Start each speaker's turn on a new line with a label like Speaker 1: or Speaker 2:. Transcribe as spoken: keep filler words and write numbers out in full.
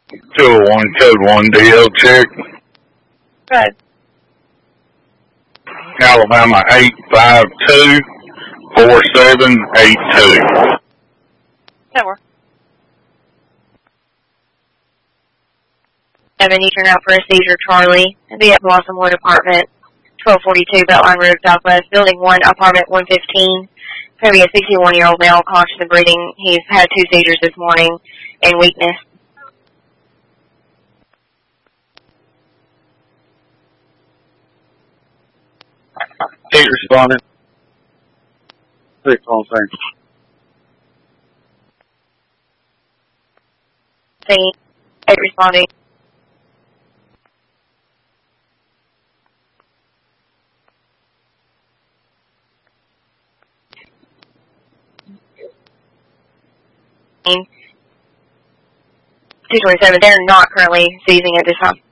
Speaker 1: two oh one code one D L check.
Speaker 2: Good.
Speaker 1: Alabama eight five two four seven eight two.
Speaker 2: That Seven, you turn out for a seizure, Charlie. Be at Blossomwood Apartment, twelve forty-two Beltline Road Southwest, Building one, Apartment one fifteen. Going to be a sixty-one-year-old male, conscious of breathing. He's had two seizures this morning and weakness.
Speaker 3: Eight responding. Six on thing.
Speaker 2: See, eight responding. two twenty-seven, they're not currently seizing at this time.